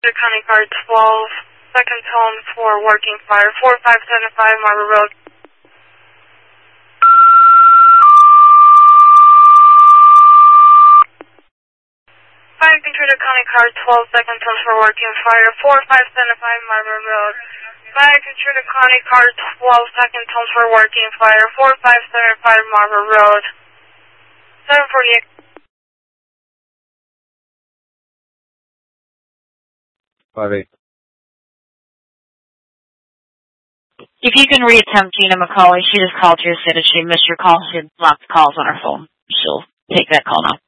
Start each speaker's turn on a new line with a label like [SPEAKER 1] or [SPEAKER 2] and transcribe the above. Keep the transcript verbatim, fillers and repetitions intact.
[SPEAKER 1] County Car twelve, second tone for working fire, four five seven five Marble Road. five Control County Car twelve, second tone for working fire, four five seven five Marble Road. five Control County Car twelve, second tone for working fire, four five seven five Marble Road. seven forty-eight.
[SPEAKER 2] five eight.
[SPEAKER 3] If you can reattempt Gina McCauley, she just called here, said that she missed your call. She had lots of calls on her phone. She'll take that call now.